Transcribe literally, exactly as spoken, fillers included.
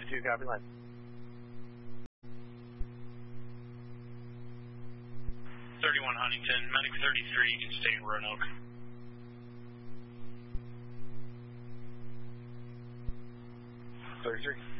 two, copy line. thirty-one Huntington, Medic thirty-three, you can stay in Roanoke. thirty-three.